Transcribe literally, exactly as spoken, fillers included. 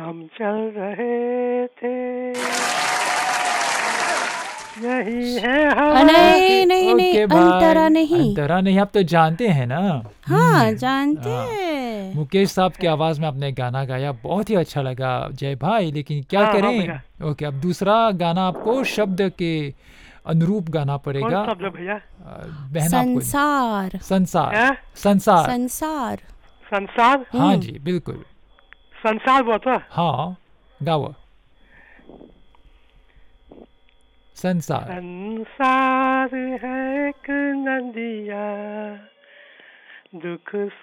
हम चल रहे थे, यही है अ, हवा। नहीं नहीं नहीं, ओके अंतरा भाई, नहीं। अंतरा नहीं, आप तो जानते हैं ना। हाँ हम्म, जानते हाँ। हैं। मुकेश साहब की आवाज़ में आपने गाना गाया, बहुत ही अच्छा लगा जय भाई, लेकिन क्या हाँ हाँ करें। भैया। ओके, अब दूसरा गाना आपको शब्द के अनुरूप गाना कौन पड़ेगा। शब्द भैया? अ, बहन आपको संसार। संसार है संसार संसार। संसार। हाँ हम्म। जी बिल्कुल। संसार वो तो हाँ गाओ। संसार। संसार है एक नदिया, दुख